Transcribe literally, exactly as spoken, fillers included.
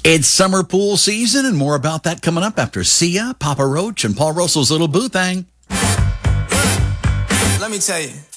It's summer pool season, and more about that coming up after Sia, Papa Roach, and Paul Russell's Little Boo Thang. Let me tell you.